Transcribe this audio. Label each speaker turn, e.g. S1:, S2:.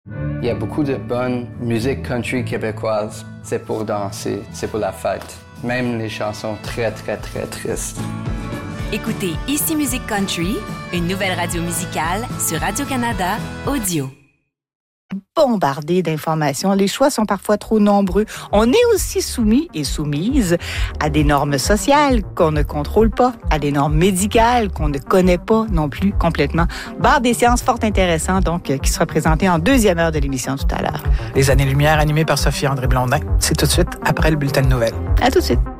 S1: Il y a beaucoup de bonne musique country québécoise. C'est pour danser, c'est pour la fête. Même les chansons très, très, très tristes.
S2: Écoutez Ici Musique Country, une nouvelle radio musicale sur Radio-Canada Audio.
S3: Bombardé d'informations, les choix sont parfois trop nombreux. On est aussi soumis et soumise à des normes sociales qu'on ne contrôle pas, à des normes médicales qu'on ne connaît pas non plus complètement. Barre des sciences fort intéressant, donc, qui sera présenté en deuxième heure de l'émission tout à l'heure.
S4: Les Années-Lumière animées par Sophie-André Blondin. C'est tout de suite après le bulletin de nouvelles.
S3: À tout de suite.